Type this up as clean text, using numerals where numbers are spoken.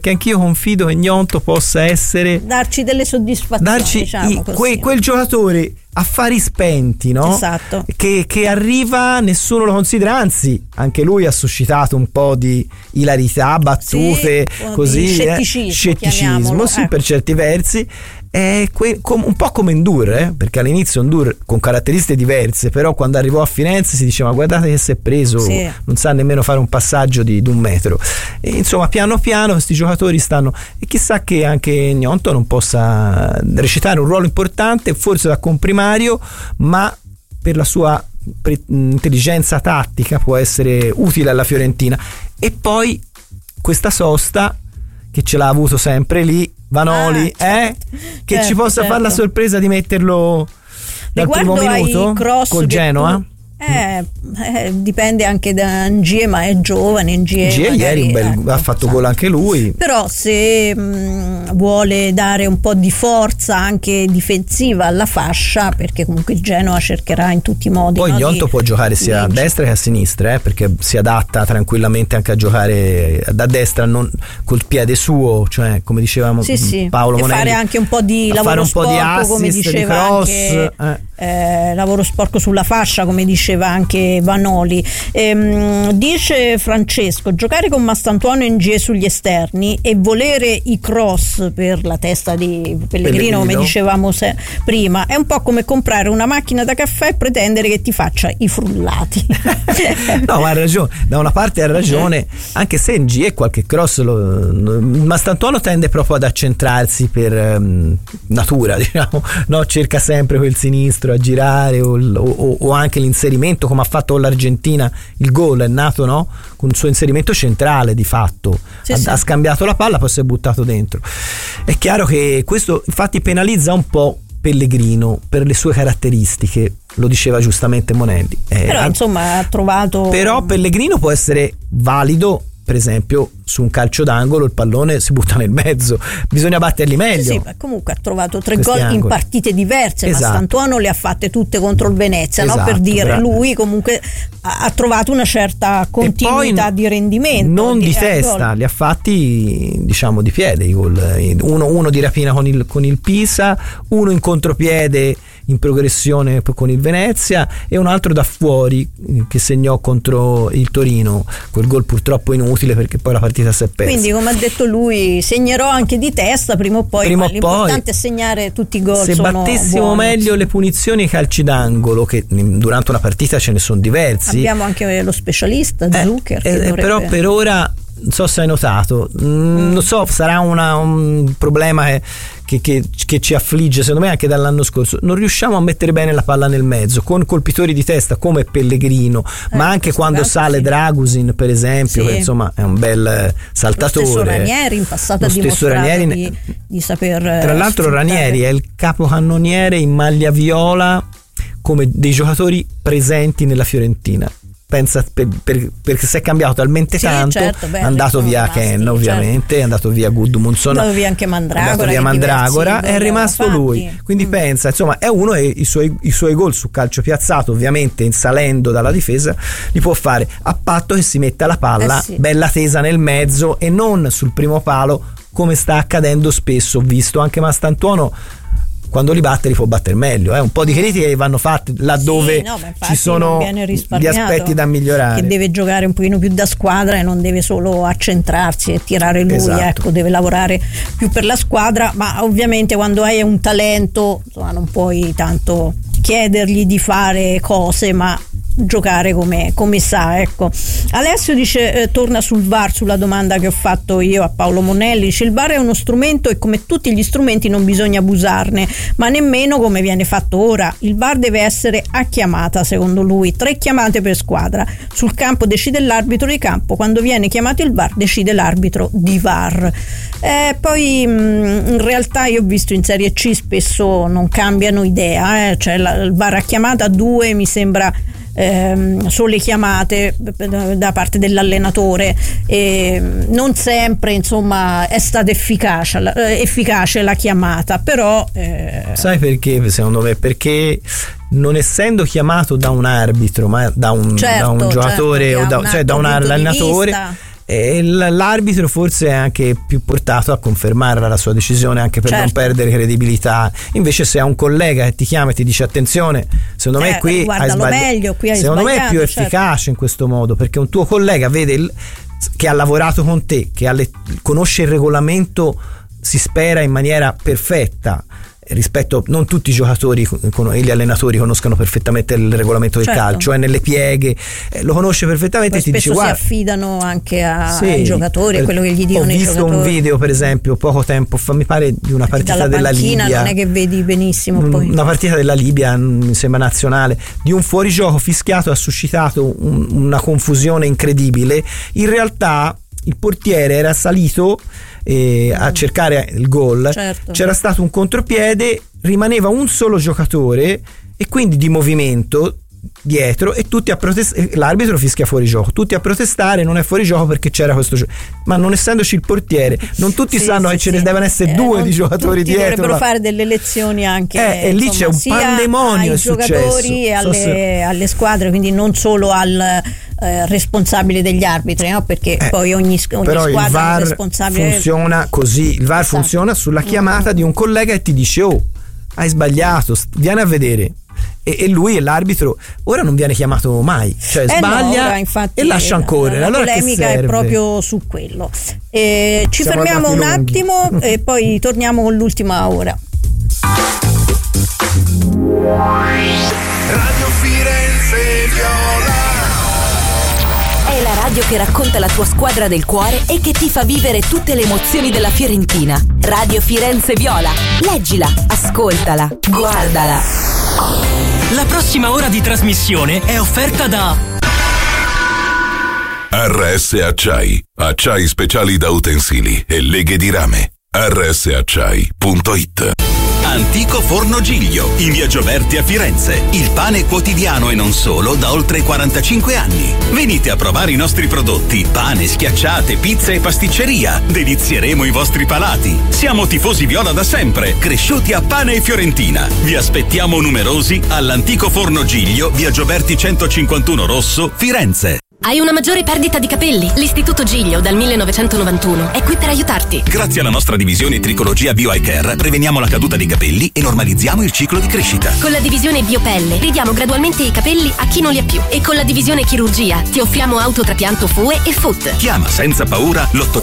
perché anch'io confido che Gnonto possa essere, darci delle soddisfazioni, diciamo così. Quel giocatore affari spenti, no? Esatto. Che arriva, nessuno lo considera, anzi anche lui ha suscitato un po' di ilarità, battute, sì, così, scetticismo, sì, per certi versi. È un po' come N'Dour, perché all'inizio N'Dour con caratteristiche diverse, però quando arrivò a Firenze si diceva guardate che si è preso, sì, non sa nemmeno fare un passaggio di 1 metro, e insomma piano piano questi giocatori stanno, e chissà che anche Gnonto non possa recitare un ruolo importante, forse da comprimario, ma per la sua intelligenza tattica può essere utile alla Fiorentina. E poi questa sosta che ce l'ha avuto sempre lì Vanoli, che ci possa fare la sorpresa di metterlo dal primo minuto col Genoa. Dipende anche da Ngie, ma è giovane. Ngie ieri ha fatto gol anche lui. Però se vuole dare un po' di forza anche difensiva alla fascia, perché comunque il Genoa cercherà in tutti i modi. Poi Gnonto può giocare sia a destra che a sinistra, perché si adatta tranquillamente anche a giocare da destra, non col piede suo, cioè come dicevamo Paolo Monelli, fare anche un po' di lavoro sporco, di assist, come diceva di cross, anche, lavoro sporco sulla fascia, come diceva anche Vanoli. Dice Francesco, giocare con Mastantuono e Ngie sugli esterni e volere i cross per la testa di Pellegrino, come dicevamo prima, è un po' come comprare una macchina da caffè e pretendere che ti faccia i frullati. No, ma ha ragione, da una parte ha ragione, anche se Ngie qualche cross Mastantuono tende proprio ad accentrarsi per natura, diciamo, no? Cerca sempre quel sinistro a girare o anche l'inserimento, come ha fatto con l'Argentina. Il gol è nato, no? Con il suo inserimento centrale, di fatto ha scambiato la palla, poi si è buttato dentro. È chiaro che questo infatti penalizza un po' Pellegrino per le sue caratteristiche, lo diceva giustamente Monelli, però insomma ha trovato. Però Pellegrino può essere valido, per esempio su un calcio d'angolo il pallone si butta nel mezzo, bisogna batterli meglio. Sì, ma comunque ha trovato 3 gol in partite diverse, ma Mastantuono le ha fatte tutte contro il Venezia, no? Per dire, lui comunque ha trovato una certa continuità di rendimento, non di testa, li ha fatti diciamo di piede i gol, uno di rapina con il Pisa, uno in contropiede in progressione con il Venezia e un altro da fuori che segnò contro il Torino, quel gol purtroppo inutile perché poi la partita si è persa. Quindi, come ha detto lui, segnerò anche di testa prima o poi, l'importante è segnare tutti i gol. Se battessimo meglio le punizioni e i calci d'angolo, che durante una partita ce ne sono diversi, abbiamo anche lo specialista Zucker, però per ora non so se hai notato, non so, sarà un problema che ci affligge secondo me anche dall'anno scorso, non riusciamo a mettere bene la palla nel mezzo con colpitori di testa come Pellegrino, ma anche quando sale Dragusin per esempio, che insomma è un bel saltatore. Lo stesso Ranieri in passato ha dimostrato di saper, tra l'altro Ranieri è il capocannoniere in maglia viola come dei giocatori presenti nella Fiorentina. Pensa, perché si è cambiato talmente tanto, è andato via Ken, ovviamente, è andato via Gudmundsson, è andato via anche Mandragora, è rimasto lui, quindi pensa, insomma, è uno, e i suoi gol su calcio piazzato, ovviamente salendo dalla difesa, li può fare a patto che si metta la palla bella tesa nel mezzo e non sul primo palo, come sta accadendo spesso. Ho visto anche Mastantuono quando li batte li può battere meglio, un po' di critiche vanno fatte laddove ci sono gli aspetti da migliorare, che deve giocare un pochino più da squadra e non deve solo accentrarsi e tirare lui, ecco, deve lavorare più per la squadra, ma ovviamente quando hai un talento, insomma, non puoi tanto chiedergli di fare cose, ma giocare come sa, ecco. Alessio dice, torna sul VAR, sulla domanda che ho fatto io a Paolo Monelli, dice: il VAR è uno strumento e come tutti gli strumenti non bisogna abusarne, ma nemmeno come viene fatto ora. Il VAR deve essere a chiamata, secondo lui, 3 chiamate per squadra, sul campo decide l'arbitro di campo, quando viene chiamato il VAR decide l'arbitro di VAR. Poi in realtà io ho visto in Serie C spesso non cambiano idea, cioè il VAR a chiamata 2 mi sembra sole chiamate da parte dell'allenatore, non sempre insomma è stata efficace la chiamata, però sai perché? Secondo me perché non essendo chiamato da un arbitro ma da un giocatore o da un allenatore, l'arbitro forse è anche più portato a confermare la sua decisione, anche per non perdere credibilità. Invece se ha un collega che ti chiama e ti dice attenzione, secondo me qui hai meglio, qui hai secondo me è più efficace in questo modo, perché un tuo collega vede che ha lavorato con te, che conosce il regolamento, si spera in maniera perfetta, rispetto non tutti i giocatori e gli allenatori conoscono perfettamente il regolamento del calcio, nelle pieghe lo conosce perfettamente. Poi e ti dice guarda, si affidano anche ai giocatori, quello che gli dicono i giocatori. Ho visto un video per esempio poco tempo fa, mi pare, di una partita della Libia, non è che vedi benissimo poi. Una partita della Libia, mi sembra nazionale, di un fuorigioco fischiato, ha suscitato una confusione incredibile. In realtà il portiere era salito a cercare il gol, c'era stato un contropiede, rimaneva un solo giocatore e quindi di movimento dietro, e tutti a protestare, l'arbitro fischia fuori gioco, tutti a protestare, non è fuori gioco perché c'era questo gioco, ma non essendoci il portiere non tutti sanno che ce ne devono essere due di giocatori dietro, dovrebbero fare delle lezioni anche e lì c'è un pandemonio ai giocatori e alle squadre, quindi non solo al responsabile degli arbitri, no? Perché poi ogni però squadra il VAR è responsabile. Funziona così, il VAR funziona sulla chiamata di un collega e ti dice hai sbagliato, vieni a vedere, e lui e l'arbitro ora non viene chiamato mai, cioè sbaglia infatti, e lascia correre. La allora polemica è proprio su quello. Ci fermiamo un attimo e poi torniamo con l'ultima ora. Radio Firenze Viola è la radio che racconta la tua squadra del cuore e che ti fa vivere tutte le emozioni della Fiorentina. Radio Firenze Viola. Leggila, ascoltala, guardala. La prossima ora di trasmissione è offerta da RS Acciai, acciai speciali da utensili e leghe di rame. rsacciai.it. Antico Forno Giglio, in via Gioberti a Firenze. Il pane quotidiano e non solo da oltre 45 anni. Venite a provare i nostri prodotti: pane, schiacciate, pizza e pasticceria. Delizieremo i vostri palati. Siamo tifosi viola da sempre, cresciuti a pane e fiorentina. Vi aspettiamo numerosi all'Antico Forno Giglio, via Gioberti 151 Rosso, Firenze. Hai una maggiore perdita di capelli? L'Istituto Giglio dal 1991 è qui per aiutarti. Grazie alla nostra divisione Tricologia Bio Eye Care preveniamo la caduta dei capelli e normalizziamo il ciclo di crescita. Con la divisione Biopelle ridiamo gradualmente i capelli a chi non li ha più, e con la divisione Chirurgia ti offriamo autotrapianto FUE e FUT. Chiama senza paura l'800